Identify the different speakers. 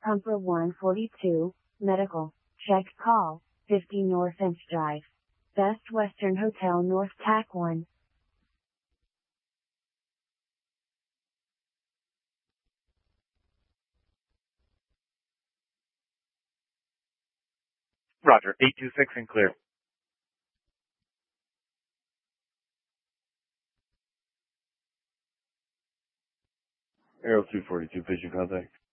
Speaker 1: Pumper 142, medical, check call, 50 North Fence Drive. Best Western Hotel North TAC 1.
Speaker 2: Roger, 826 and clear.
Speaker 3: Arrow 242, patient contact.